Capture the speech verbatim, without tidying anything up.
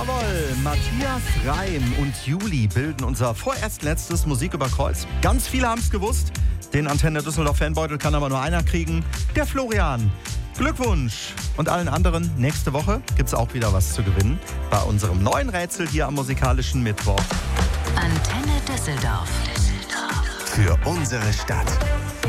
Jawohl, Matthias Reim und Juli bilden unser vorerst letztes Musik über Kreuz. Ganz viele haben es gewusst. Den Antenne Düsseldorf Fanbeutel kann aber nur einer kriegen. Der Florian. Glückwunsch! Und allen anderen, nächste Woche gibt es auch wieder was zu gewinnen bei unserem neuen Rätsel hier am musikalischen Mittwoch. Antenne Düsseldorf. Für unsere Stadt.